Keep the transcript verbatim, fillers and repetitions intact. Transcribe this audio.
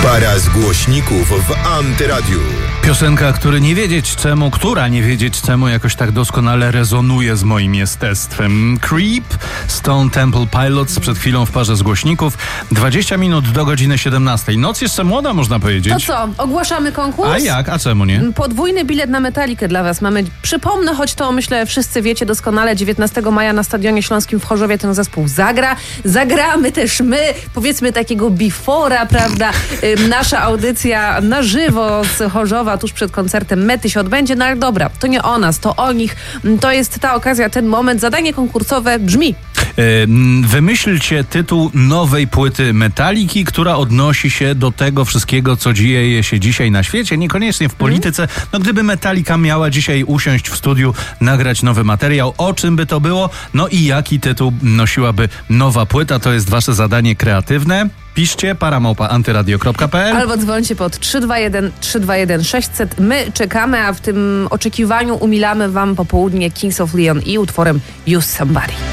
Para z głośników w Antyradiu. Piosenka, który nie wiedzieć czemu, która nie wiedzieć czemu jakoś tak doskonale rezonuje z moim jestestwem. Creep, Stone Temple Pilots przed chwilą w parze z głośników. dwadzieścia minut do godziny siedemnastej. Noc jeszcze młoda, można powiedzieć. To co, ogłaszamy konkurs? A jak? A czemu nie? Podwójny bilet na Metalikę dla was mamy. Przypomnę, choć to myślę wszyscy wiecie doskonale, dziewiętnastego maja na Stadionie Śląskim w Chorzowie ten zespół zagra. Zagramy też my, powiedzmy takiego before'a, prawda? Nasza audycja na żywo z Chorzowa tuż przed koncertem Mety się odbędzie. No ale dobra, to nie o nas, to o nich. To jest ta okazja, ten moment. Zadanie konkursowe brzmi: wymyślcie tytuł nowej płyty Metaliki, która odnosi się do tego wszystkiego, co dzieje się dzisiaj na świecie, niekoniecznie w polityce. No gdyby Metallica miała dzisiaj usiąść w studiu, nagrać nowy materiał, o czym by to było? No i jaki tytuł nosiłaby nowa płyta? To jest wasze zadanie kreatywne. Piszcie para małpa antyradio kropka pe el albo dzwońcie pod trzy dwa jeden trzy dwa jeden sześćset. My czekamy, a w tym oczekiwaniu umilamy wam popołudnie Kings of Leon i utworem Use Somebody.